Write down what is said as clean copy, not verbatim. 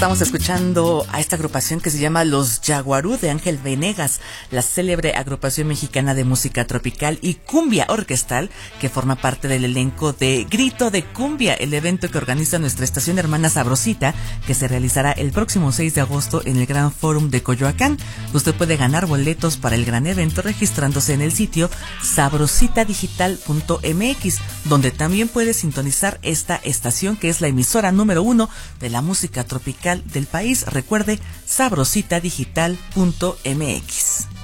Estamos escuchando a esta agrupación que se llama Los Yaguarú de Ángel Venegas, la célebre agrupación mexicana de música tropical y cumbia orquestal que forma parte del elenco de Grito de Cumbia, el evento que organiza nuestra estación hermana Sabrosita, que se realizará el próximo 6 de agosto en el Gran Fórum de Coyoacán. Usted puede ganar boletos para el gran evento registrándose en el sitio sabrositadigital.mx, donde también puede sintonizar esta estación que es la emisora número 1 de la música tropical del país. Recuerde, sabrositadigital.mx.